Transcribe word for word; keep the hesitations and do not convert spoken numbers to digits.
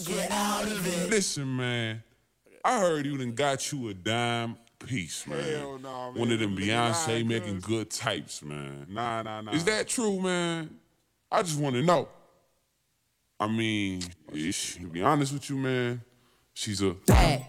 Get out of it. Listen, man. I heard you done got you a dime piece, man. Hell no, man. One of them Them niggas Beyonce lying, making cuz. good types, man. Nah, nah, nah. Is that true, man? I just want to know. I mean, ish, to be honest with you, man, she's a... Bad